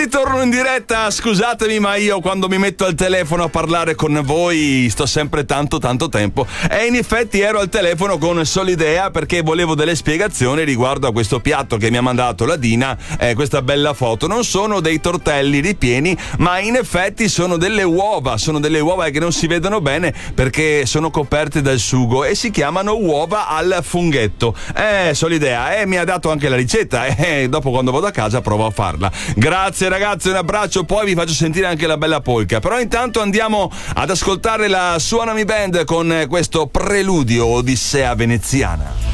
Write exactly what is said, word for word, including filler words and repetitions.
ritorno in diretta, scusatemi ma io quando mi metto al telefono a parlare con voi sto sempre tanto tanto tempo e in effetti ero al telefono con Solidea perché volevo delle spiegazioni riguardo a questo piatto che mi ha mandato la Dina, eh, questa bella foto. Non sono dei tortelli ripieni ma in effetti sono delle uova, sono delle uova che non si vedono bene perché sono coperte dal sugo e si chiamano uova al funghetto. Eh Solidea, eh, mi ha dato anche la ricetta e eh, dopo quando vado a casa provo a farla. Grazie ragazzi, un abbraccio, poi vi faccio sentire anche la bella polka. Però intanto andiamo ad ascoltare la Suonami Band con questo preludio Odissea veneziana.